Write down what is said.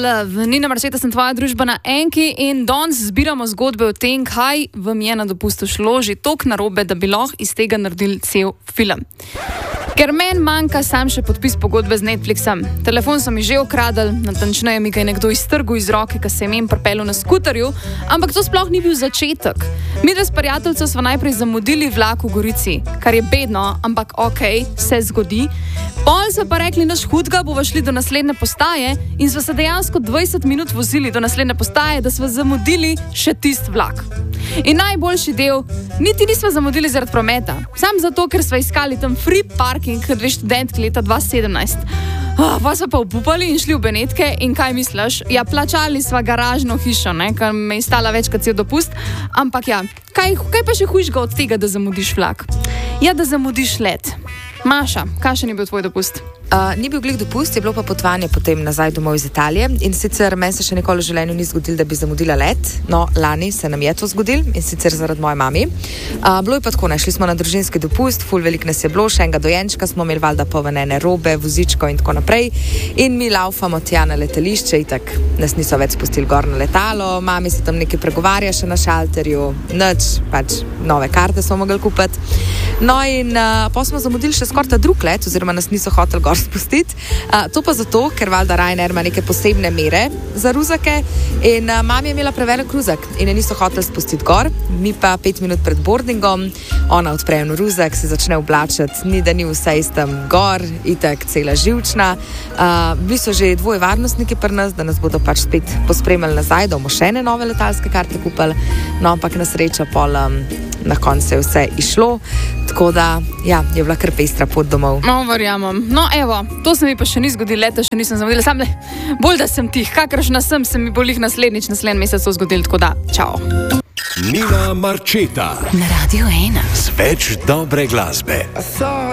Love. Nina Marčeta, sem tvoja družba na Enki in danes zbiramo zgodbe o tem, kaj vam je na dopustu šlo že toliko narobe, da bi lahko iz tega naredili cel film. Ker meni manjka sam še podpis pogodbe z Netflixom. Telefon so mi že ukradli, natančneje mi ga je nekdo iztrgal iz roke, ko se je mem pripeljal na skuterju, ampak to sploh ni bil začetek. Midve s prijateljico smo najprej zamudili vlak v Gorici, kar je bedno, ampak okej, se zgodi. Pol so pa rekli, naš hudga, bova šli do naslednje postaje in smo se dejansko 20 minut vozili do naslednje postaje, da smo zamudili še tist vlak. In najboljši del, niti nismo zamudili zaradi prometa, sam zato, ker smo iskali tam free parking, dve študentki leta 2017. Pa so pa obupali in šli v Benetke in kaj misliš? Ja, plačali sva garažno hišo, ker me je stala več kot cel dopust, ampak ja, kaj pa še hujšega od tega, da zamudiš vlak? Ja, da zamudiš let. Maša, kakšen je bil tvoj dopust? Ni bil glih dopust, je bilo pa potovanje potem nazaj domov iz Italije in sicer meni se še nikoli v življenju ni zgodilo, da bi zamudila let, no lani se nam je to zgodilo in sicer zaradi moje mami. Bilo je pa tako, šli smo na družinski dopust, ful veliko nas je bilo, še enega dojenčka smo imeli valjda povenene robe, vozičko in tako naprej in mi laufamo tja na letališče, itak nas niso več spustili gor na letalo, mami se tam nekaj pregovarja še na šalterju, nič, pač nove karte smo mogli kupiti. No in pa smo zamudili še skoraj ta drug let, oziroma nas niso hoteli gor spustiti. To pa zato, ker valjda Ryanair ima neke posebne mere za ruzake in mami je imela prevelik ruzak in je niso hoteli spustiti gor. Mi pa 5 minut pred boardingom, ona odpre en ruzak, se začne oblačiti, ni da ni vse istem gor, itak cela živčna. Bili so že dvoje varnostniki pri nas, da nas bodo pač spet pospremili nazaj, da bomo še ene nove letalske karte kupili, no ampak na srečo pol na koncu je vse išlo, tako da ja, je bila kar pestra pot domov. No, verjamem. No, evo, to se mi pa še ni zgodilo, leta še nisem zamudila, sam bolj da sem tih, kakršna sem, se mi bolj naslednji mesec to zgodil, tako da, čau. Nina Marčeta na Radio 1 z več dobre glasbe.